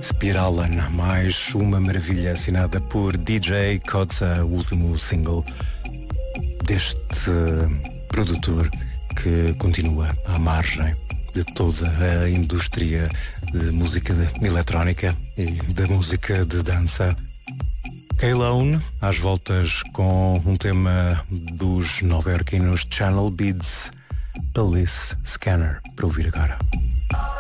Spiralen, mais uma maravilha assinada por DJ Kotza, o último single deste produtor que continua à margem de toda a indústria de música eletrónica e da música de dança. K-Lone, às voltas com um tema dos nova-iorquinos Channel Beats, Police Scanner, para ouvir agora.